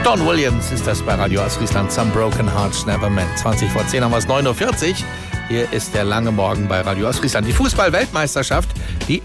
Don Williams ist das bei Radio Ostfriesland. Some Broken Hearts Never Meant. 20 vor 10 haben wir es, 9:40 Uhr. Hier ist der lange Morgen bei Radio Ostfriesland. Die Fußball-Weltmeisterschaft, die